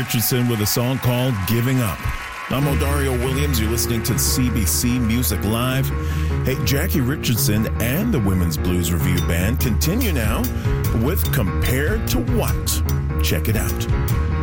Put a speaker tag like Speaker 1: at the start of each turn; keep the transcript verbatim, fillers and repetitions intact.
Speaker 1: Richardson with a song called Giving Up. I'm Odario Williams. You're listening to C B C Music Live. Hey, Jackie Richardson and the Women's Blues Review Band continue now with Compared to What? Check it out.